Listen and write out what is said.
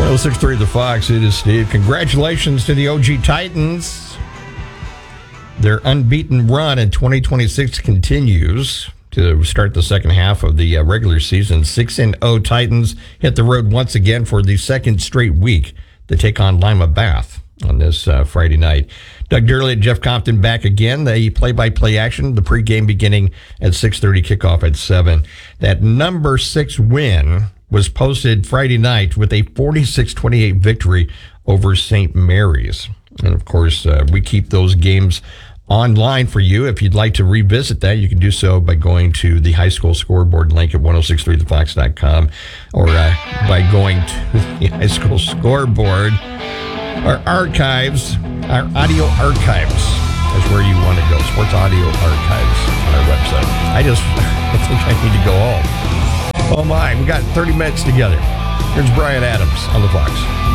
106.3 The Fox, it is Steve. Congratulations to the OG Titans. Their unbeaten run in 2026 continues to start the second half of the regular season. 6-0 Titans hit the road once again for the second straight week to take on Lima Bath on this Friday night. Doug Durley and Jeff Compton back again. The play-by-play action, the pregame beginning at 6:30, kickoff at 7. That number 6 win was posted Friday night with a 46-28 victory over St. Mary's. And, of course, we keep those games online for you. If you'd like to revisit that, you can do so by going to the high school scoreboard link at 1063thefox.com or by going to the high school scoreboard. Our archives, our audio archives is where you want to go. Sports Audio Archives on our website. I think I need to go home. Oh my, we got 30 minutes together. Here's Brian Adams on the Fox.